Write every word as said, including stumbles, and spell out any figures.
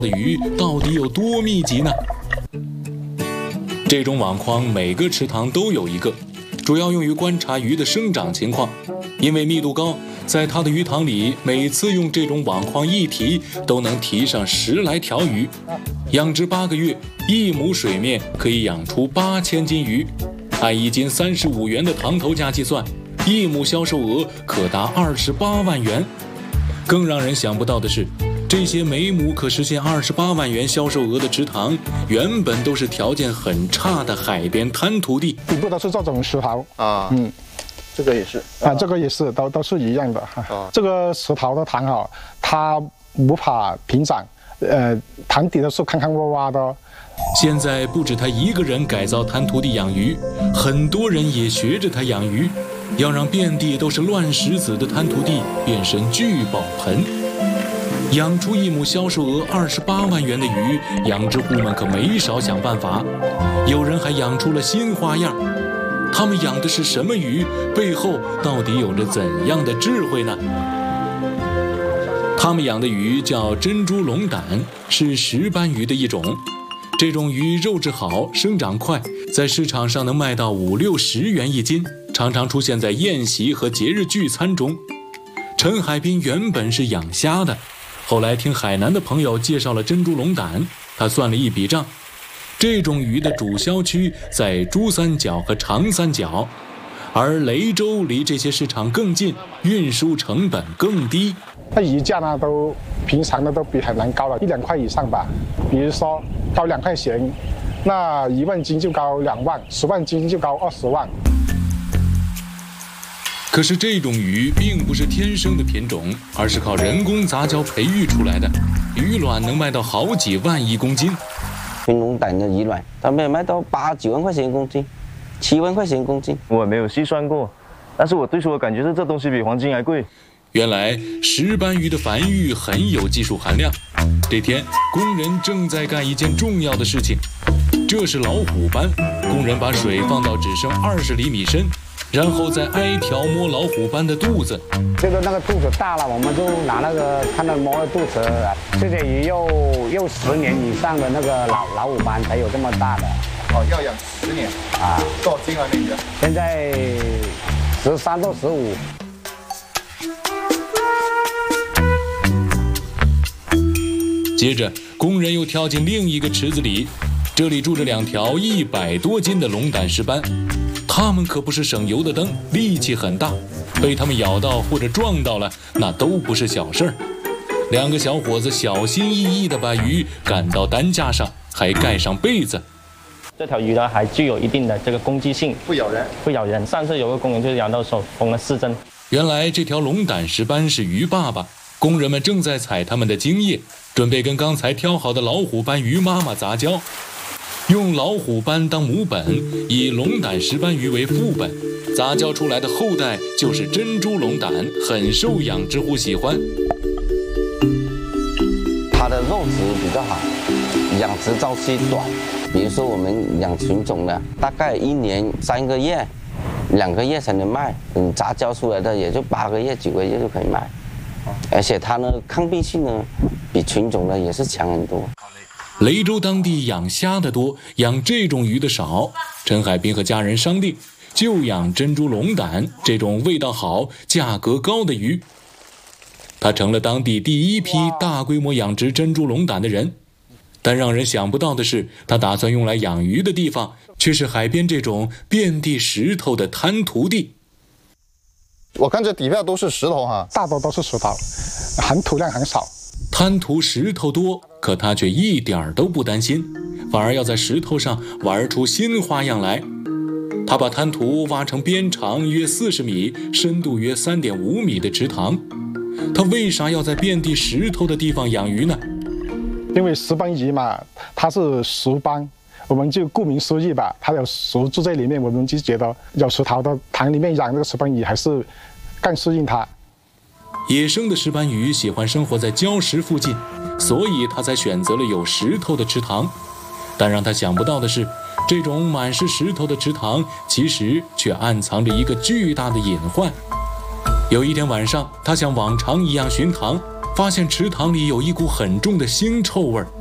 的鱼到底有多密集呢？这种网框每个池塘都有一个，主要用于观察鱼的生长情况。因为密度高，在它的鱼塘里，每次用这种网框一提，都能提上十来条鱼。养殖八个月，一亩水面可以养出八千斤鱼。按一斤三十五元的塘头价计算，一亩销售额可达二十八万元。更让人想不到的是，这些每亩可实现二十八万元销售额的池塘，原本都是条件很差的海边滩涂地， 底部都是这种石头啊， 嗯， 这个也是啊，这个也是，都都是一样的哈。啊、这个石头的塘哈，它无法平整，呃，塘底都是坑坑洼洼的。 现在不止他一个人改造滩涂地养鱼，很多人也学着他养鱼，要让遍地都是乱石子的滩涂地变身聚宝盆。养出一亩销售额二十八万元的鱼，养殖户们可没少想办法。有人还养出了新花样。他们养的是什么鱼？背后到底有着怎样的智慧呢？他们养的鱼叫珍珠龙胆，是石斑鱼的一种。这种鱼肉质好，生长快，在市场上能卖到五六十元一斤，常常出现在宴席和节日聚餐中。陈海滨原本是养虾的，后来听海南的朋友介绍了珍珠龙胆，他算了一笔账，这种鱼的主销区在珠三角和长三角，而雷州离这些市场更近，运输成本更低。 那鱼价呢，都平常的都比海南高了一两块以上吧。比如说高两块钱，那一万斤就高两万，十万斤就高二十万。 可是这种鱼并不是天生的品种，而是靠人工杂交培育出来的，鱼卵能卖到好几万一公斤。 群龙胆的鱼卵，它们卖到八九万块钱一公斤，七万块钱一公斤。 我没有细算过，但是我最初的感觉是这东西比黄金还贵。 原来石斑鱼的繁育很有技术含量。这天，工人正在干一件重要的事情，这是老虎斑。工人把水放到只剩二十厘米深，然后再挨条摸老虎斑的肚子。 这个那个肚子大了，我们就拿那个看到摸肚子，这些鱼又又十年以上的那个老老虎斑才有这么大的。 哦，要养十年啊？多少斤啊？那鱼？ 现在十三到十五。 接着，工人又跳进另一个池子里，这里住着两条一百多斤的龙胆石斑，它们可不是省油的灯，力气很大，被它们咬到或者撞到了，那都不是小事儿。两个小伙子小心翼翼地把鱼赶到担架上，还盖上被子。 这条鱼呢，还具有一定的这个攻击性， 不咬人， 不咬人。上次有个工人就咬到手缝了四针。 原来这条龙胆石斑是鱼爸爸，工人们正在采他们的精液，准备跟刚才挑好的老虎斑鱼妈妈杂交，用老虎斑当母本，以龙胆石斑鱼为副本，杂交出来的后代就是珍珠龙胆，很受养殖户喜欢。 它的肉质比较好，养殖周期短。比如说我们养纯种的，大概一年三个月、两个月才能卖，嗯，杂交出来的也就八个月、九个月就可以卖。而且它呢，抗病性呢，比纯种的也是强很多。 雷州当地养虾的多，养这种鱼的少。陈海滨和家人商定，就养珍珠龙胆这种味道好、价格高的鱼。他成了当地第一批大规模养殖珍珠龙胆的人。但让人想不到的是，他打算用来养鱼的地方，却是海边这种遍地石头的滩涂地。 我看这底下都是石头哈， 大多都是石头，含土量很少。 滩涂石头多，可他却一点都不担心，反而要在石头上玩出新花样来。他把滩涂挖成边长约四十米、深度约三点五米的池塘。他为啥要在遍地石头的地方养鱼呢？ 因为石斑鱼嘛，它是石斑，我们就顾名思义吧，它有石住在里面，我们就觉得有石头的塘里面养这个石斑鱼还是更适应它。 野生的石斑鱼喜欢生活在礁石附近，所以他才选择了有石头的池塘。但让他想不到的是，这种满是石头的池塘其实却暗藏着一个巨大的隐患。有一天晚上，他像往常一样巡塘，发发现池塘里有一股很重的腥臭味儿。